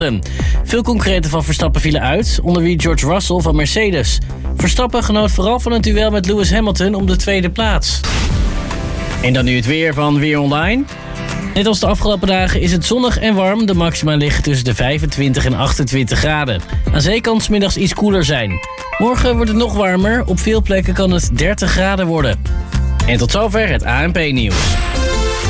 Veel concurrenten van Verstappen vielen uit, onder wie George Russell van Mercedes. Verstappen genoot vooral van een duel met Lewis Hamilton om de tweede plaats. En dan nu het weer van Weer Online. Net als de afgelopen dagen is het zonnig en warm. De maxima liggen tussen de 25 en 28 graden. Aan zee kan 's middags iets koeler zijn. Morgen wordt het nog warmer. Op veel plekken kan het 30 graden worden. En tot zover het ANP-nieuws.